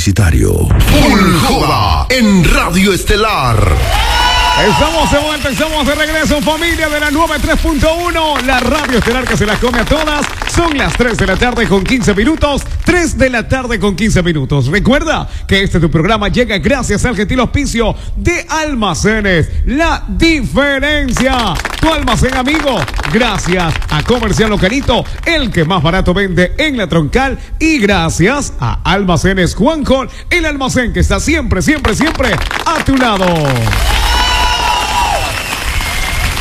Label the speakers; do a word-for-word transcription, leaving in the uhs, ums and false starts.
Speaker 1: publicitario.
Speaker 2: Full Joda en Radio Estelar.
Speaker 3: Estamos de vuelta, estamos de regreso, familia de la nueve tres punto uno, la radio estelar que se las come a todas. Son las tres de la tarde con quince minutos, tres de la tarde con quince minutos. Recuerda que este tu programa llega gracias al gentil auspicio de Almacenes La Diferencia, tu almacén amigo, gracias a Comercial Localito, el que más barato vende en la Troncal, y gracias a Almacenes Juanjo, el almacén que está siempre, siempre, siempre a tu lado.